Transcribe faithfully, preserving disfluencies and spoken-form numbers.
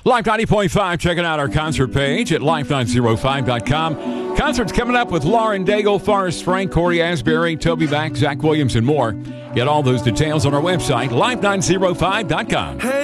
Live ninety point five, checking out our concert page at live nine oh five dot com. Concerts coming up with Lauren Daigle, Forrest Frank, Corey Asbury, Toby Mac, Zach Williams, and more. Get all those details on our website, live nine oh five dot com. Hey.